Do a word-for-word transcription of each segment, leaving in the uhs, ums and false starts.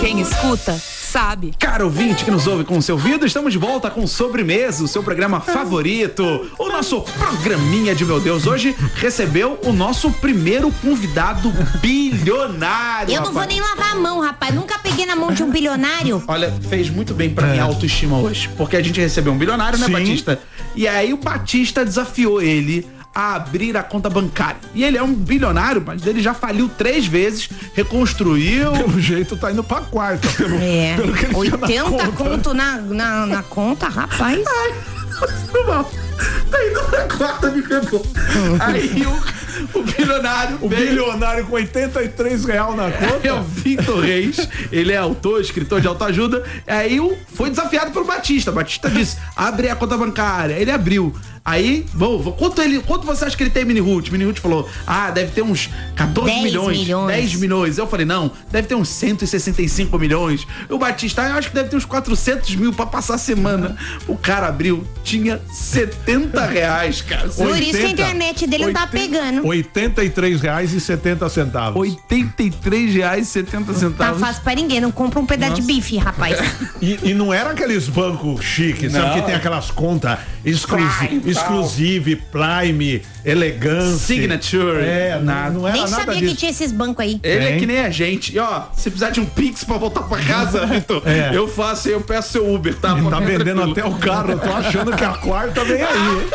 Quem escuta, sabe. Caro ouvinte que nos ouve com o seu ouvido, estamos de volta com Sobremesa, o seu programa favorito, o nosso programinha de meu Deus. Hoje recebeu o nosso primeiro convidado bilionário. Eu não rapaz. vou nem lavar a mão, rapaz. Nunca peguei na mão de um bilionário. Olha, fez muito bem pra minha autoestima hoje, porque a gente recebeu um bilionário, né, Sim. Batista? E aí o Batista desafiou ele a abrir a conta bancária. E ele é um bilionário, mas ele já faliu três vezes, reconstruiu. Pelo jeito tá indo pra quarta. Pelo, É, pelo que ele tinha na oitenta conta. conto na, na, na conta, rapaz. Ai, mal. Tá indo pra quarta, me pegou. Aí o, o bilionário. O veio- bilionário com oitenta e três reais na conta. É o Victor Reis, ele é autor, escritor de autoajuda. Aí o- foi desafiado pelo Batista. Batista disse: abre a conta bancária. Ele abriu. Aí, bom, quanto, ele, quanto você acha que ele tem, Mini Ruth? Mini Ruth falou: ah, deve ter uns catorze dez milhões, milhões. dez milhões. Eu falei: não, deve ter uns cento e sessenta e cinco milhões. O Batista, ah, eu acho que deve ter uns quatrocentos mil pra passar a semana. O cara abriu, tinha setenta reais, cara. Por isso que a oitenta, internet dele não tá oitenta, pegando. oitenta e três reais e setenta centavos. oitenta e três reais e setenta Tá centavos. fácil pra ninguém. Não compra um pedaço de bife, rapaz. E, e não era aqueles bancos chiques, sabe? Não. Que tem aquelas contas exclusi Prime, exclusive, Prime, elegância. Signature, É, nada. não, não era Nem nada sabia disso. que tinha esses bancos aí. Ele é Tem. que nem a gente. E ó, se precisar de um Pix pra voltar pra casa, Vitor, É. eu faço e eu peço seu Uber, tá? Ele tá Fica vendendo tranquilo. até o carro. Eu tô achando que a quarta vem aí, hein?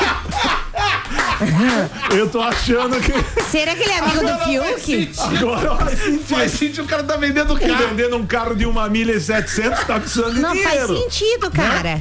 Eu tô achando que Será que ele é amigo do Agora vai Fiuk? sentir. agora vai sentir. Faz sentido, o cara tá vendendo E carro. vendendo um carro de uma milha e setecentos, tá precisando de Não faz dinheiro. sentido, cara.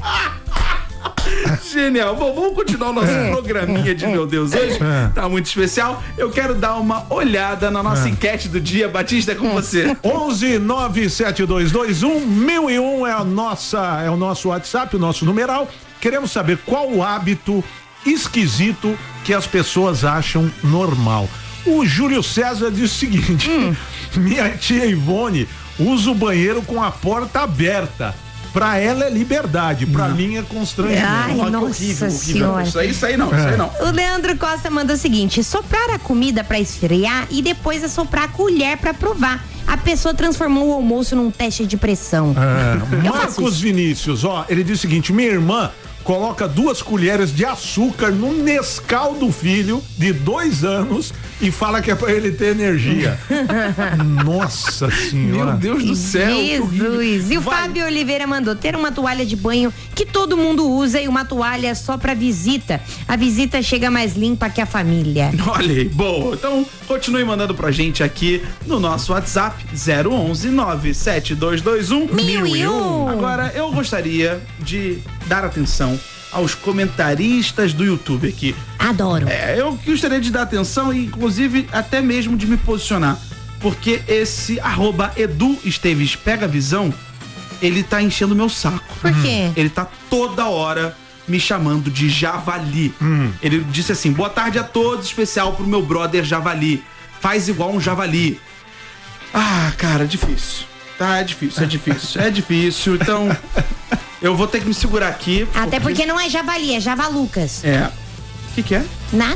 Genial. Bom, vamos continuar o nosso programinha de meu Deus hoje. É. Tá muito especial. Eu quero dar uma olhada na nossa enquete do dia. Batista, é com você. onze nove sete dois dois um mil e um é a nossa, é o nosso WhatsApp, o nosso numeral. Queremos saber qual o hábito esquisito que as pessoas acham normal. O Júlio César diz o seguinte: minha tia Ivone usa o banheiro com a porta aberta. Pra ela é liberdade, pra mim é constrangimento. Ai, Ó, que nossa horrível, horrível. senhora. Isso aí, isso aí não, isso aí não. O Leandro Costa mandou o seguinte: soprar a comida pra esfriar e depois assoprar a colher pra provar. A pessoa transformou o almoço num teste de pressão. É, Eu faço Marcos isso. Vinícius, ó, ele diz o seguinte: minha irmã coloca duas colheres de açúcar no Nescau do filho de dois anos e fala que é pra ele ter energia. Nossa senhora. Meu Deus do céu. que horrível. Jesus. E o Vai. Fábio Oliveira mandou ter uma toalha de banho que todo mundo usa e uma toalha só pra visita. A visita chega mais limpa que a família. Olha aí, boa. Então, continue mandando pra gente aqui no nosso WhatsApp zero onze nove sete dois dois um Mil e um. Agora, eu gostaria de dar atenção aos comentaristas do YouTube aqui. Adoro. É, eu gostaria de dar atenção e, inclusive, até mesmo de me posicionar. Porque esse arroba Edu Esteves Pega Visão, ele tá enchendo meu saco. Por quê? Ele tá toda hora me chamando de Javali. Ele disse assim: boa tarde a todos, especial pro meu brother Javali. Faz igual um javali. Ah, cara, difícil. Tá, é difícil, é difícil, é difícil. Então, eu vou ter que me segurar aqui. Até porque não é javali, é javalucas. É. O que que é? Nada?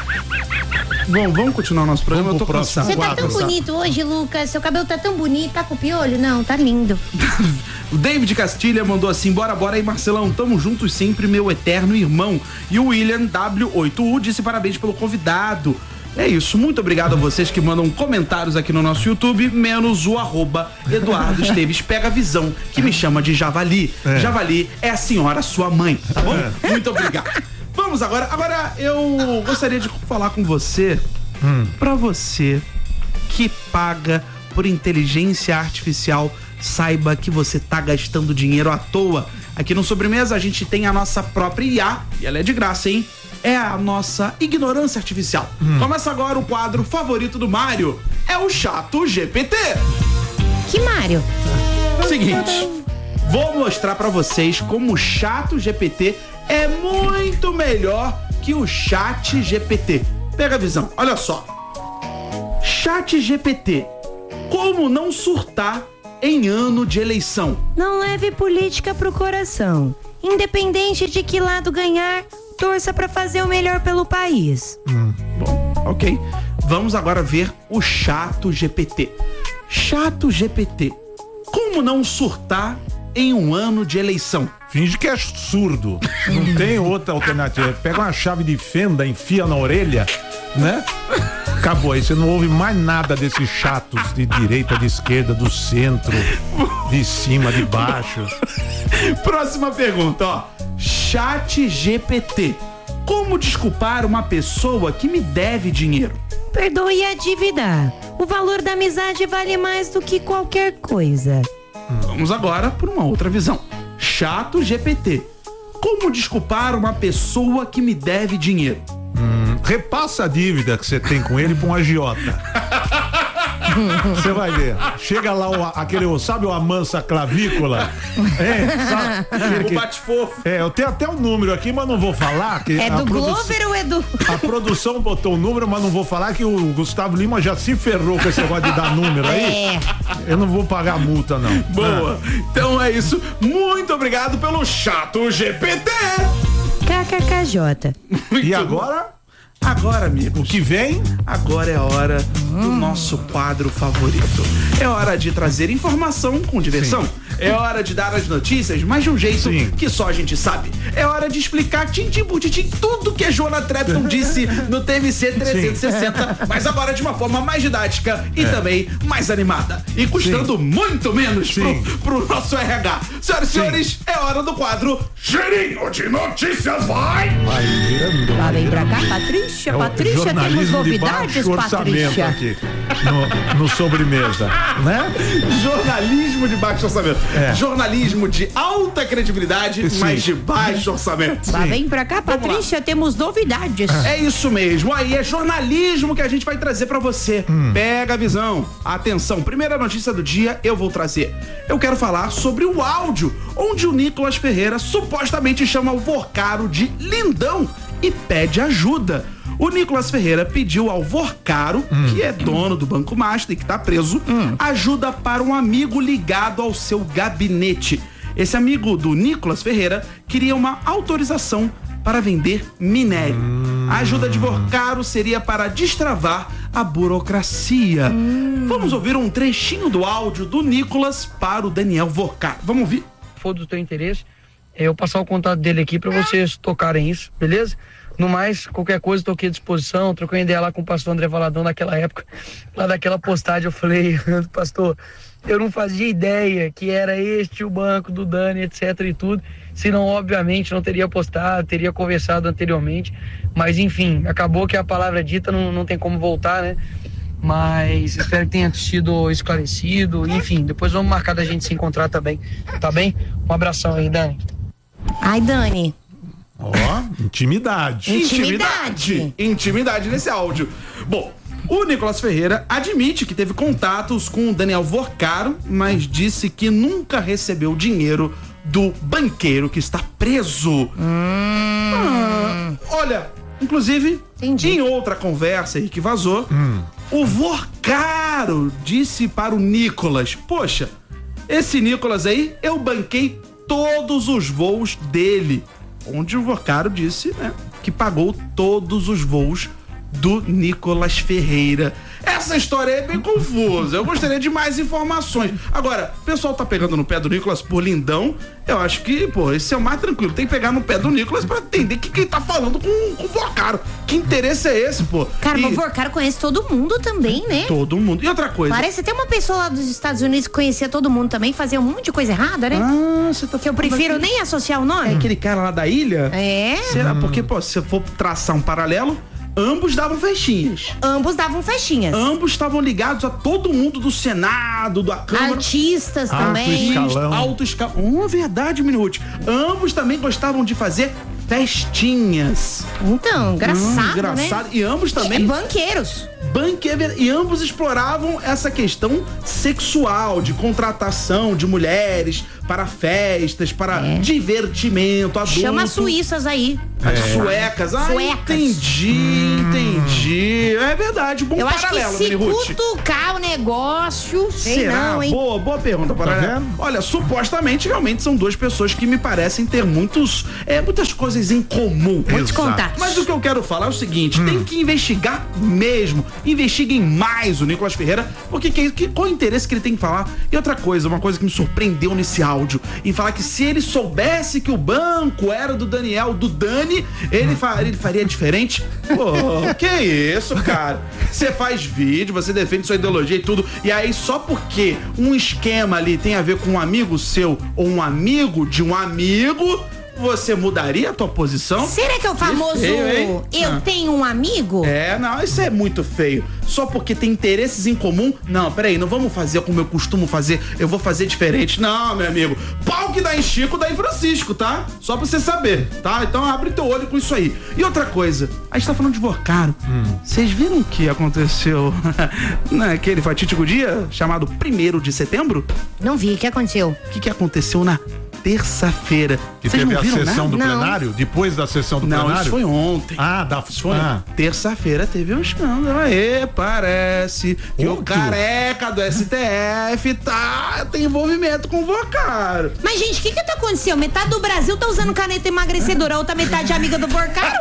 Bom, vamos continuar o nosso programa. Vamos Eu tô pro cansado. Você tá tão Quatro. bonito hoje, Lucas. Seu cabelo tá tão bonito. Tá com piolho? Não, tá lindo. O David Castilha mandou assim: bora, bora aí, Marcelão, tamo juntos sempre, meu eterno irmão. E o William W oito U disse parabéns pelo convidado. É isso, muito obrigado a vocês que mandam comentários aqui no nosso YouTube, menos o arroba Eduardo Esteves Pega Visão, que me chama de Javali. É. Javali é a senhora sua mãe, tá bom? Muito obrigado. Vamos agora, agora eu gostaria de falar com você, pra você que paga por inteligência artificial, saiba que você tá gastando dinheiro à toa. Aqui no Sobremesa a gente tem a nossa própria I A, e ela é de graça, hein? É a nossa ignorância artificial. Começa agora o quadro favorito do Mário, é o Chato G P T. Que Mário? Seguinte, vou mostrar pra vocês como o Chato G P T é muito melhor que o Chat G P T. Pega a visão, olha só. Chat G P T, como não surtar em ano de eleição? Não leve política pro coração. Independente de que lado ganhar, torça pra fazer o melhor pelo país. Bom, ok. Vamos agora ver o Chato G P T. Chato G P T, Como não surtar em um ano de eleição? Finge que é surdo. Não tem outra alternativa. Pega uma chave de fenda, enfia na orelha, né? Acabou. Aí você não ouve mais nada desses chatos de direita, de esquerda, do centro, de cima, de baixo. Próxima pergunta, ó. Chat G P T. Como desculpar uma pessoa que me deve dinheiro? Perdoe a dívida. O valor da amizade vale mais do que qualquer coisa. Vamos agora por uma outra visão. Chato G P T. Como desculpar uma pessoa que me deve dinheiro? Hum, repassa a dívida que você tem com ele pra um agiota. Você vai ver. Chega lá o, aquele, sabe o amansa clavícula? É, sabe? O bate-fofo. É, eu tenho até um número aqui, mas não vou falar. Que é do Glover ou é do... A produção botou o um número, mas não vou falar que o Gustavo Lima já se ferrou com esse negócio de dar número aí. É. Eu não vou pagar multa, não. Boa. Ah. Então é isso. Muito obrigado pelo Chato G P T. K K K J. E agora? Agora, amigo, o que vem? Agora é hora hum. do nosso quadro favorito. É hora de trazer informação com diversão. Sim. É hora de dar as notícias, mas de um jeito Sim. que só a gente sabe. É hora de explicar tintim por tintim tudo que a Joana Trepton disse no T V C trezentos e sessenta, Sim. mas agora de uma forma mais didática e é. também mais animada. E custando Sim. muito menos pro, pro nosso R H. Senhoras e senhores, é hora do quadro Cheirinho de Notícias, vai! Vai virando. Lá vem pra cá, Patrícia. É Patrícia, temos novidades, Patrícia. Aqui, no, no sobremesa, né? Jornalismo de baixo orçamento. É. Jornalismo de alta credibilidade, Sim. mas de baixo orçamento. Lá vem pra cá, Patrícia, temos novidades. É isso mesmo. Aí é jornalismo que a gente vai trazer pra você. Hum. Pega a visão. Atenção, primeira notícia do dia eu vou trazer. Eu quero falar sobre o áudio onde o Nicolas Ferreira supostamente chama o Vorcaro de lindão e pede ajuda. O Nicolas Ferreira pediu ao Vorcaro, hum. que é dono do Banco Master e que tá preso, hum. ajuda para um amigo ligado ao seu gabinete. Esse amigo do Nicolas Ferreira queria uma autorização para vender minério. Hum. A ajuda de Vorcaro seria para destravar a burocracia. Hum. Vamos ouvir um trechinho do áudio do Nicolas para o Daniel Vorcaro. Vamos ouvir? For do teu interesse, eu passar o contato dele aqui para vocês tocarem isso, beleza? No mais, qualquer coisa, estou aqui à disposição. Troquei ideia lá com o pastor André Valadão naquela época. Lá daquela postagem eu falei, pastor, eu não fazia ideia que era este o banco do Dani, etc e tudo. Senão, obviamente, não teria postado, teria conversado anteriormente. Mas, enfim, acabou que a palavra dita não, não tem como voltar, né? Mas espero que tenha sido esclarecido. Enfim, depois vamos marcar da gente se encontrar também, tá bem? Um abração aí, Dani. Ai, Dani. Ó, oh, intimidade. Intimidade. Intimidade nesse áudio. Bom, o Nicolas Ferreira admite que teve contatos com o Daniel Vorcaro, mas disse que nunca recebeu dinheiro do banqueiro que está preso. Hum. Ah, olha, inclusive, Entendi. em outra conversa aí que vazou, hum. o Vorcaro disse para o Nicolas, poxa, esse Nicolas aí, eu banquei todos os voos dele. Onde o Vorcaro disse, né, que pagou todos os voos do Nicolas Ferreira. Essa história é bem confusa. Eu gostaria de mais informações. Agora, o pessoal tá pegando no pé do Nicolas por lindão. Eu acho que, pô, esse é o mais tranquilo. Tem que pegar no pé do Nicolas pra entender o que, que ele tá falando com, com o Vorcaro. Que interesse é esse, pô? Cara, e... mas o Vorcaro conhece todo mundo também, né? Todo mundo. E outra coisa. Parece até uma pessoa lá dos Estados Unidos que conhecia todo mundo também, fazia um monte de coisa errada, né? Ah, você tá Que eu prefiro aqui. nem associar o nome. É aquele cara lá da ilha? É. Será? Hum. Porque, pô, se você for traçar um paralelo, ambos davam festinhas. Ambos davam festinhas. Ambos estavam ligados a todo mundo do Senado, da Câmara. Artistas Alto também. escalão. Alto escalão. Oh, verdade, Minute. Ambos também gostavam de fazer festinhas. Então, engraçado, hum, engraçado. né? E ambos também... E banqueiros. Banqueiro, e ambos exploravam essa questão sexual, de contratação de mulheres para festas, para é. divertimento adulto. Chama as suíças aí. As suecas. Ah, Suecas. entendi, Hum. entendi. É verdade, bom Eu acho que paralelo, se Mini Ruth. cutucar o negócio, sei Será? não, hein? Boa, boa pergunta, Paralela. vendo? Olha, supostamente, realmente são duas pessoas que me parecem ter muitos, é, muitas coisas em comum. Muitos Exato. contatos. Mas o que eu quero falar é o seguinte, tem que investigar mesmo. Investiguem mais o Nicolas Ferreira, porque que, que, qual o interesse que ele tem que falar? E outra coisa, uma coisa que me surpreendeu nesse áudio, em falar que se ele soubesse que o banco era do Daniel, do Dani, ele, fa, ele faria diferente. Pô, que isso, cara? Você faz vídeo, você defende sua ideologia e tudo, e aí só porque um esquema ali tem a ver com um amigo seu ou um amigo de um amigo, você mudaria a tua posição? Será que é o famoso feio, hein? eu Ah. tenho um amigo? É, não, isso é muito feio. Só porque tem interesses em comum? Não, peraí, não vamos fazer como eu costumo fazer, eu vou fazer diferente. Não, meu amigo, pau que dá em Chico, dá em Francisco, tá? Só pra você saber, tá? Então abre teu olho com isso aí. E outra coisa, a gente tá falando de Vorcaro. Vocês viram o que aconteceu naquele fatídico dia chamado primeiro de setembro? Não vi, o que aconteceu? O que, que aconteceu na terça-feira? Que Vocês teve não a viram sessão nada? do Não. plenário? Depois da sessão do Não, plenário? isso foi ontem. Ah, da Isso foi ah. terça-feira, teve um escândalo aí, parece que o Outro? careca do S T F tá, tem envolvimento com o Vorcaro. Mas, gente, o que que tá acontecendo? Metade do Brasil tá usando caneta emagrecedora, a outra metade é amiga do Vorcaro?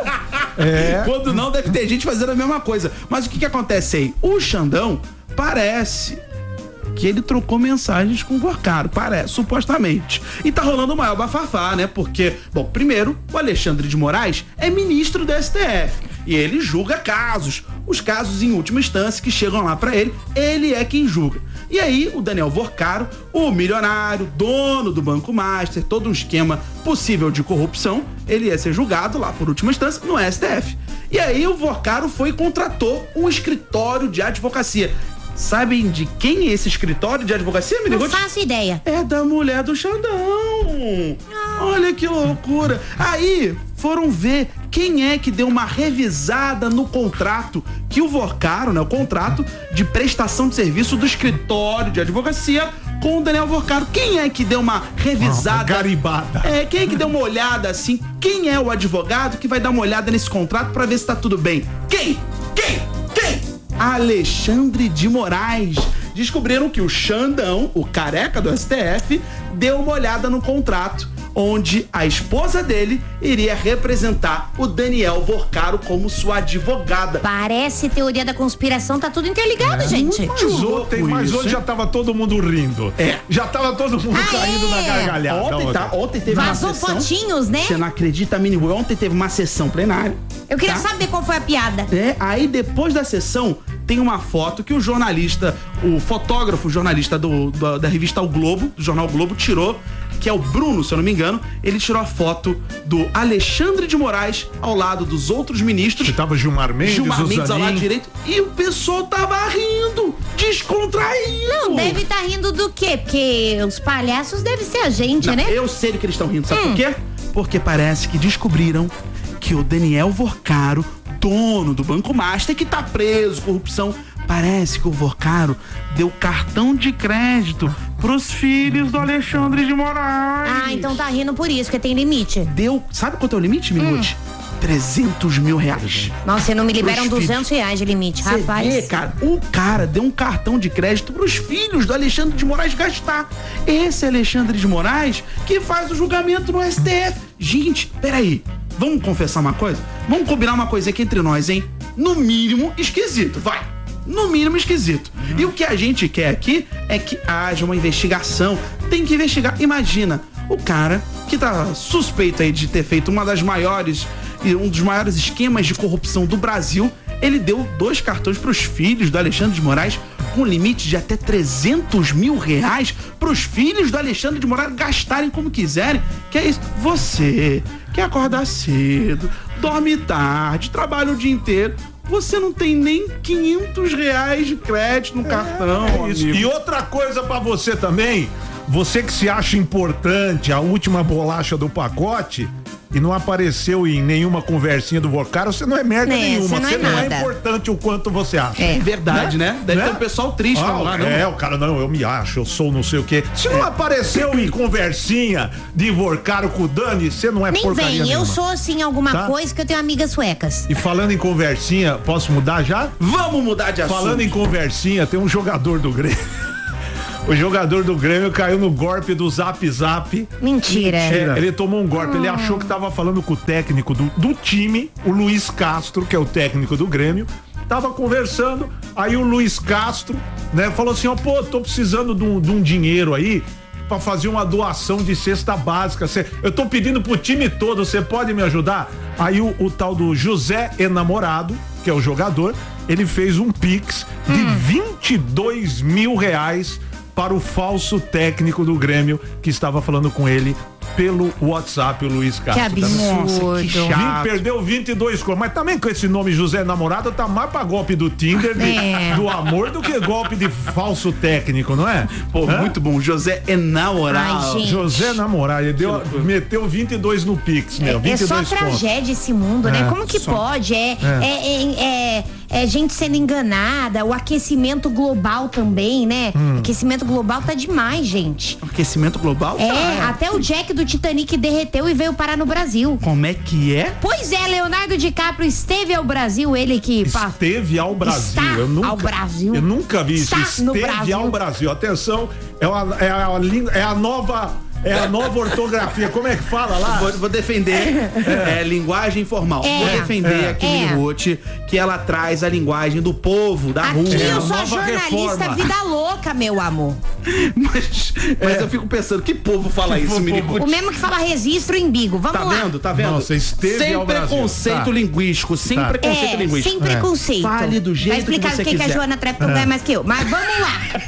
É. Quando não, deve ter gente fazendo a mesma coisa. Mas o que que acontece aí? O Xandão parece que ele trocou mensagens com o Vorcaro, parece, supostamente. E tá rolando o maior bafafá, né? Porque, bom, primeiro, o Alexandre de Moraes é ministro do S T F e ele julga casos. Os casos em última instância que chegam lá pra ele, ele é quem julga. E aí, o Daniel Vorcaro, o milionário, dono do Banco Master, todo um esquema possível de corrupção, ele ia ser julgado lá, por última instância, no S T F. E aí, o Vorcaro foi e contratou um escritório de advocacia. Sabem de quem é esse escritório de advocacia, Não Menigote? faço ideia. É da mulher do Xandão. Olha que loucura. Aí foram ver quem é que deu uma revisada no contrato que o Vorcaro, né, o contrato de prestação de serviço do escritório de advocacia com o Daniel Vorcaro. Quem é que deu uma revisada? Uma garibada. É, quem é que deu uma olhada assim? Quem é o advogado que vai dar uma olhada nesse contrato pra ver se tá tudo bem? Quem? Quem? Quem? Alexandre de Moraes. Descobriram que o Xandão, o careca do S T F, deu uma olhada no contrato, onde a esposa dele iria representar o Daniel Vorcaro como sua advogada. Parece teoria da conspiração, tá tudo interligado, gente. Mas ontem, mas isso, hoje hein? já tava todo mundo rindo. É. Já tava todo mundo Ah, caindo é? na gargalhada. Ontem, tá, ontem teve Vazou uma sessão. fotinhos, né? Você não acredita, Mini Rui? Ontem teve uma sessão plenária. Eu queria tá? saber qual foi a piada. É, aí depois da sessão tem uma foto que o jornalista, o fotógrafo jornalista do, do- da revista O Globo, do jornal O Globo, tirou, que é o Bruno, se eu não me engano, ele tirou a foto do Alexandre de Moraes ao lado dos outros ministros. Que tava Gilmar Mendes, Gilmar o Mendes ao lado Zanin. direito, e o pessoal tava rindo, descontraído. Não, deve estar rindo do quê? Porque os palhaços devem ser a gente, Não, né? Eu sei do que eles estão rindo, sabe Hum. por quê? Porque parece que descobriram que o Daniel Vorcaro, dono do Banco Master, que tá preso, corrupção, parece que o Vorcaro deu cartão de crédito pros filhos do Alexandre de Moraes. Ah, então tá rindo por isso, porque tem limite. Deu, sabe quanto é o limite, Minute? trezentos mil reais. Nossa, não me liberam Pros duzentos reais de limite, Você rapaz. vê, cara, o cara deu um cartão de crédito pros filhos do Alexandre de Moraes gastar. Esse Alexandre de Moraes que faz o julgamento no S T F. Gente, peraí, vamos confessar uma coisa? Vamos combinar uma coisa aqui entre nós, hein? No mínimo esquisito, vai. No mínimo esquisito. E o que a gente quer aqui é que haja uma investigação. Tem que investigar. Imagina, o cara que tá suspeito aí de ter feito uma das maiores, um dos maiores esquemas de corrupção do Brasil, ele deu dois cartões pros filhos do Alexandre de Moraes com limite de até trezentos mil reais pros filhos do Alexandre de Moraes gastarem como quiserem. Que é isso? Você que acorda cedo, dorme tarde, trabalha o dia inteiro, você não tem nem quinhentos reais de crédito no cartão, É isso. amigo. E outra coisa pra você também, você que se acha importante, a última bolacha do pacote, e não apareceu em nenhuma conversinha do Vocaro, você não é merda É, nenhuma. você não é Você não é nada. importante o quanto você acha. É. É verdade, né? Deve Né? ter um pessoal triste Ah, lá, não? é, o cara, não, eu me acho, eu sou não sei o quê. Se não apareceu em conversinha de Vocaro com o Dani, você não é Nem porcaria vem, eu nenhuma. sou assim alguma Tá? coisa que eu tenho amigas suecas. E falando em conversinha, posso mudar já? Vamos mudar de assunto. Falando em conversinha, tem um jogador do Grêmio. O jogador do Grêmio caiu no golpe do Zap Zap. Mentira. É, ele tomou um golpe, ele achou que tava falando com o técnico do, do time, o Luiz Castro, que é o técnico do Grêmio. Tava conversando, aí o Luiz Castro, né, falou assim, ó, pô, tô precisando de um, de um dinheiro aí pra fazer uma doação de cesta básica. Cê, eu tô pedindo pro time todo, você pode me ajudar? Aí o, o tal do José Enamorado, que é o jogador, ele fez um pix de Hum. vinte e dois mil reais para o falso técnico do Grêmio que estava falando com ele pelo WhatsApp, o Luiz Que Castro. absurdo. Nossa, que chato. Vim, perdeu vinte e dois contos, mas também com esse nome José Namorado tá mais pra golpe do Tinder, de- É. do amor, do que golpe de falso técnico, não é? Pô, Hã? muito bom. José Enamorado. Ai, gente. José Namorado, ele deu, meteu vinte e dois no Pix, meu, É vinte e dois só contos. tragédia esse mundo, né? É, Como que só. pode? É, é. É, é, é gente sendo enganada, o aquecimento global também, né? Hum. Aquecimento global tá demais, gente. Aquecimento global? É, até o Jack do Titanic derreteu e veio parar no Brasil. Como é que é? Pois é, Leonardo DiCaprio esteve ao Brasil, ele que... pá, Esteve ao Brasil. Está eu nunca, ao Brasil. Eu nunca vi isso. Está no Esteve Brasil. ao Brasil. Atenção, é, uma, é, a, língua- é a nova. É a nova ortografia. Como é que fala lá? Vou, vou defender é, linguagem informal. É. Vou defender É. aqui É. Mini Ruth, que ela traz a linguagem do povo, da rua. Aqui É, eu a sou nova jornalista reforma. vida louca, meu amor. Mas, mas eu fico pensando, que povo fala isso, povo? Mini O Ruth? mesmo que fala registro em Bigo. Vamos Tá lá. vendo? Tá vendo? Não, você esteve sem ao Brasil. preconceito Tá. linguístico, sem Tá. preconceito É, linguístico. sem preconceito. Fale do jeito Vai explicar que você o que, que a quiser. Joana Trepp não ganha mais que eu. Mas vamos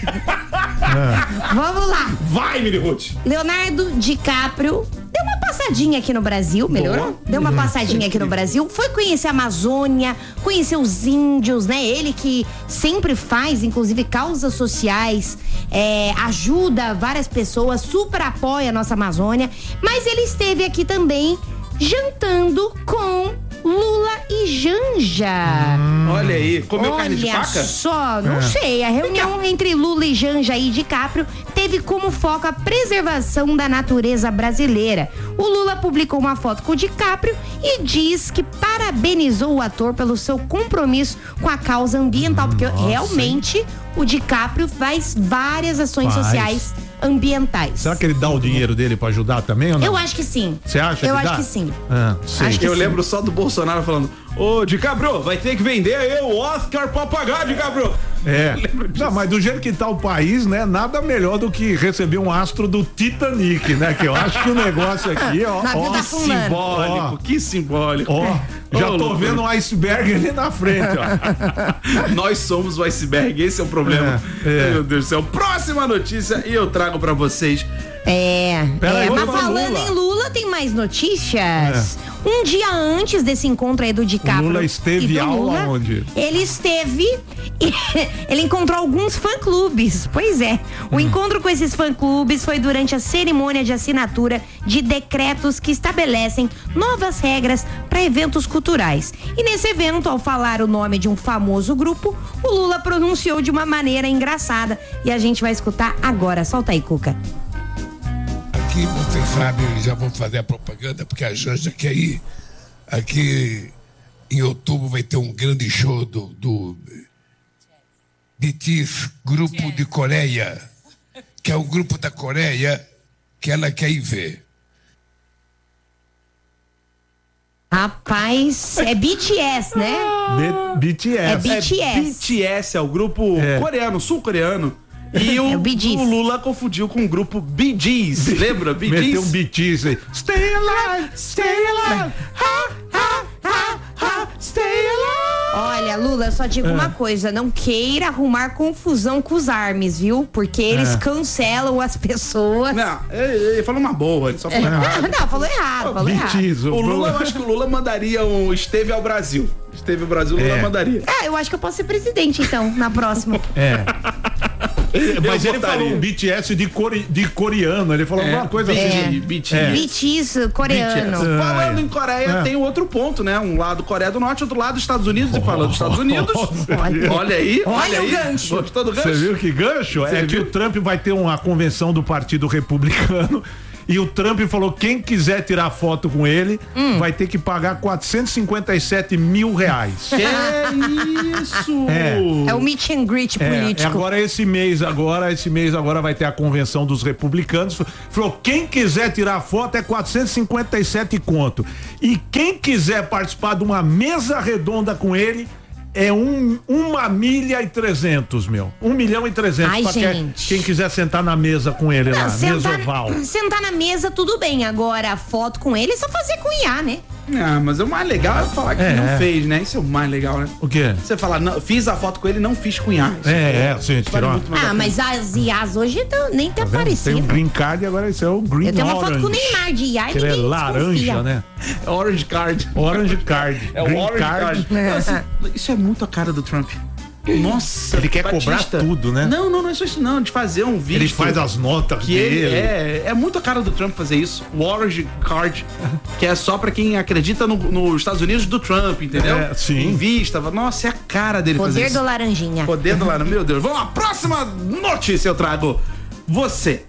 lá. Vamos lá. Vai, Mini Ruth! Leonardo DiCaprio deu uma passadinha aqui no Brasil, melhorou? Boa. Deu uma passadinha aqui no Brasil, foi conhecer a Amazônia, conhecer os índios, né? Ele que sempre faz, inclusive, causas sociais, é, ajuda várias pessoas, super apoia a nossa Amazônia, mas ele esteve aqui também jantando com Lula e Janja. Olha aí, comeu carne de Olha vaca? só, não sei. A reunião entre Lula e Janja e DiCaprio teve como foco a preservação da natureza brasileira. O Lula publicou uma foto com o DiCaprio e diz que parabenizou o ator pelo seu compromisso com a causa ambiental, porque realmente o DiCaprio faz várias ações Faz. sociais ambientais. Será que ele dá o dinheiro dele pra ajudar também ou não? Eu acho que sim. Você acha Eu que acho dá? que sim. Ah, sei. Acho que Eu sim. lembro só do Bolsonaro falando: Ô, DiCaprio, vai ter que vender aí o Oscar pra pagar, DiCaprio. É. Não, mas do jeito que tá o país, né? Nada melhor do que receber um astro do Titanic, né? Que eu acho que o negócio aqui, ó. Navio ó, tá afundando. Simbólico, Ó. que simbólico. Ó, já Ô, tô loucura. vendo um iceberg ali na frente, ó. Nós somos o iceberg, esse é o problema. É, é. Meu Deus do céu. Próxima notícia e eu trago pra vocês. É, Pera é, aí, mas vamos falando Lula. em Lula, tem mais notícias. Um dia antes desse encontro aí do DiCaprio. O Lula esteve e do ao Lula, aonde? Ele esteve e ele encontrou alguns fã-clubes. Pois é. O Hum. encontro com esses fã-clubes foi durante a cerimônia de assinatura de decretos que estabelecem novas regras para eventos culturais. E nesse evento, ao falar o nome de um famoso grupo, o Lula pronunciou de uma maneira engraçada. E a gente vai escutar agora. Solta aí, Cuca. Aqui, vocês sabem, já vão fazer a propaganda, porque a Janja quer ir. Aqui, em outubro, vai ter um grande show do, do B T S, grupo de Coreia, que é o grupo da Coreia que ela quer ir ver. Rapaz, é B T S, né? B- BTS. É B- B T S. B T S é o grupo É. coreano, sul-coreano. E o, É o Bee Gees. o Lula confundiu com o grupo Bee Gees. Lembra? Bee Gees? Meteu um B T S aí. Stay alive, stay alive. Ha, ha, ha, ha, stay alive. Olha, Lula, eu só digo É. uma coisa, não queira arrumar confusão com os armes, viu? Porque eles É. cancelam as pessoas. Não, ele, ele falou uma boa, ele só falou errado. Não, falou errado, falou B errado. T S. O Lula, eu acho que o Lula mandaria um esteve ao Brasil. Esteve ao Brasil, o Lula É. mandaria. Ah, eu acho que eu posso ser presidente, então, na próxima. É. Mas Eu ele votaria. falou um B T S de, core, de coreano, ele falou É, alguma coisa B T S, assim. B T S. É. B T S coreano. B T S. Falando Ai. em Coreia, É. tem outro ponto, né? Um lado Coreia do Norte, outro lado Estados Unidos. E falando dos Estados Unidos, Olha. olha aí, olha, Olha o aí. gancho. Gostou do gancho? Você viu que gancho? Você é viu? que o Trump vai ter uma convenção do Partido Republicano e o Trump falou quem quiser tirar foto com ele vai ter que pagar quatrocentos e cinquenta e sete mil reais. Que isso? É. É o meet and greet É, é político. agora esse mês, agora, esse mês agora vai ter a convenção dos republicanos. Falou, quem quiser tirar foto é quatrocentos e cinquenta e sete conto. E quem quiser participar de uma mesa redonda com ele é um, uma milha e trezentos, meu. Um milhão e trezentos. Ai, pra que- gente. quem quiser sentar na mesa com ele lá, Não, mesa sentar, oval. sentar na mesa, tudo bem. Agora, a foto com ele é só fazer com I A, né? Não, mas o mais legal é falar que É. não fez, né? Isso é o mais legal, né? O quê? Você falar, não, fiz a foto com ele, não fiz com I A. Isso É, é, sim, vale tirou. muito mais a Ah, pena. mas as I As hoje tão, nem tá, Tá vendo? Tem parecido. um green card e agora esse é o green Eu tenho uma orange. foto com o Neymar de I A e Que ele é ninguém laranja, desconfia. né? É Orange Card. Orange card. É o green Orange Card. Não, assim, isso é muito a cara do Trump. Nossa, Ele quer Batista. cobrar tudo, né? Não, não, não é só isso não, de fazer um vídeo. Ele faz as notas que dele. ele é, é muito a cara do Trump fazer isso. O Orange Card, que é só pra quem acredita no- nos Estados Unidos do Trump, entendeu? É, sim. Invista. Nossa, é a cara dele fazer Poder isso. do laranjinha. Poder do lado, meu Deus. Vamos lá, próxima notícia eu trago. Você,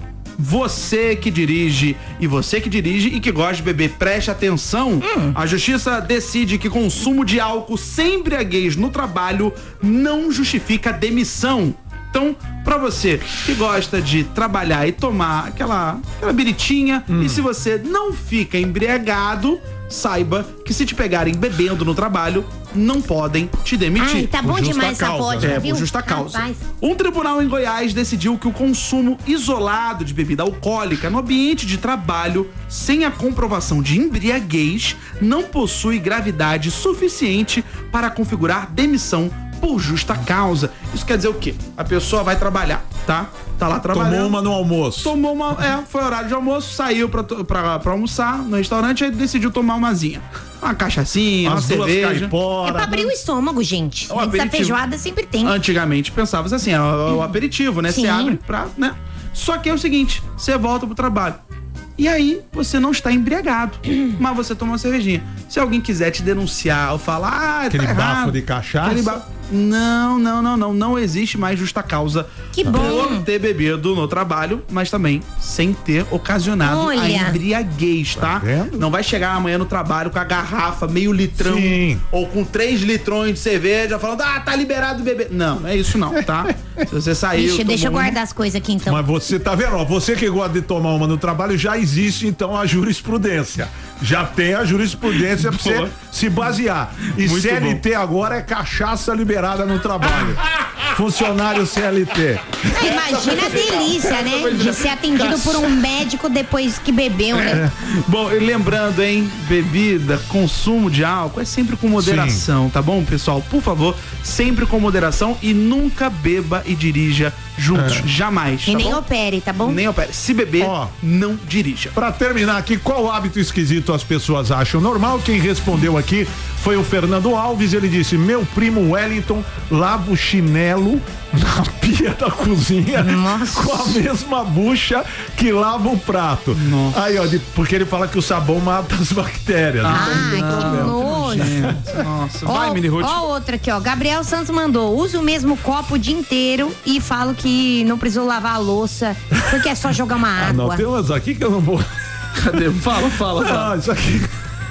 você que dirige e você que dirige e que gosta de beber, preste atenção. A justiça decide que consumo de álcool sem embriaguez no trabalho não justifica demissão. Então, pra você que gosta de trabalhar e tomar aquela, aquela biritinha, e se você não fica embriagado, saiba que se te pegarem bebendo no trabalho, não podem te demitir. Ai, tá bom justa demais essa causa, vodka, É, viu? por justa causa. Rapaz. Um tribunal em Goiás decidiu que o consumo isolado de bebida alcoólica no ambiente de trabalho, sem a comprovação de embriaguez, não possui gravidade suficiente para configurar demissão por justa causa. Isso quer dizer o quê? A pessoa vai trabalhar, tá? Tá lá trabalhando. Tomou uma no almoço. Tomou uma. É, foi horário de almoço, saiu pra, to- pra, pra almoçar no restaurante e decidiu tomar umazinha. Uma cachaçinha, uma As duas cerveja. É caipora. pra abrir o estômago, gente. É um Antes da aperitivo. feijoada sempre tem. Antigamente pensava assim, é o, o aperitivo, né? Você Sim. abre pra, né? Só que é o seguinte, você volta pro trabalho. E aí, você não está embriagado, mas você toma uma cervejinha. Se alguém quiser te denunciar ou falar, ah, Aquele tá bafo errado, de cachaça? aquele bafo- Não, não, não, não. Não existe mais justa causa Que bom. por ter bebido no trabalho, mas também sem ter ocasionado a Olha. embriaguez, tá? Tá vendo? Não vai chegar amanhã no trabalho com a garrafa, meio litrão, Sim. ou com três litrões de cerveja, falando, ah, tá liberado beber. Não, não é isso não, tá? Se você saiu... Ixi, deixa eu tomou guardar as coisas aqui então. Mas você tá vendo, ó, você que gosta de tomar uma no trabalho, já existe então a jurisprudência. Já tem a jurisprudência pra você Boa. se basear. E Muito C L T agora é cachaça liberada no trabalho. Funcionário C L T. Ah, imagina a delícia, né? De ser atendido por um médico depois que bebeu, né? Bom, e lembrando, hein, bebida, consumo de álcool é sempre com moderação, tá bom, pessoal? Por favor, sempre com moderação e nunca beba e dirija juntos, jamais, E tá nem bom? opere, tá bom? Nem opere. Se beber, Ó. não dirija. Pra terminar aqui, qual hábito esquisito as pessoas acham normal? Quem respondeu aqui foi o Fernando Alves. Ele disse: meu primo Wellington lava o chinelo na pia da cozinha Nossa. com a mesma bucha que lava o prato. Nossa. Aí, ó, de- porque ele fala que o sabão mata as bactérias. Ai, que nojo. Gente, nossa, vai, Ó, Mini Ruth. ó outra aqui, ó. Gabriel Santos mandou. Usa o mesmo copo o dia inteiro e falo que não precisou lavar a louça porque é só jogar uma Ah, não, água. tem umas aqui que eu não vou. Cadê? Fala, fala, fala. Ah, isso aqui.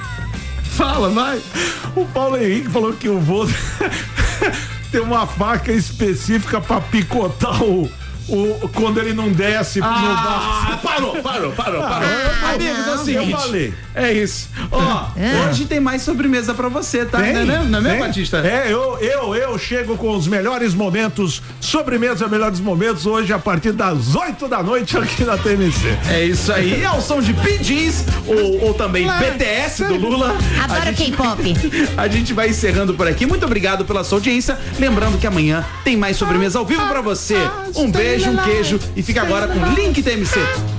Fala, vai. O Paulo Henrique falou que o vô tem uma faca específica pra picotar o, o quando ele não desce no bar. Ah, parou, parou, parou, parou. Ah, Amigos, é o não, seguinte. Eu falei. É isso. Ó, hoje tem mais sobremesa pra você, tá? Tem? Não é mesmo, não é mesmo, Tem? Batista? É, eu, eu, eu chego com os melhores momentos, sobremesa, melhores momentos, hoje a partir das oito da noite aqui na T M C. É isso aí. É o som de P Ds ou, ou também B T S do Lula. Adoro A gente- K-pop. A gente vai encerrando por aqui. Muito obrigado pela sua audiência. Lembrando que amanhã tem mais sobremesa ao vivo pra você. Um beijo, um queijo e fica agora com o Link T M C.